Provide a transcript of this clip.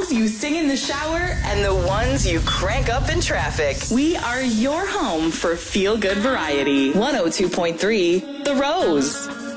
songs you sing in the shower and the ones you crank up in traffic. We are your home for feel-good variety. 102.3 The Rose.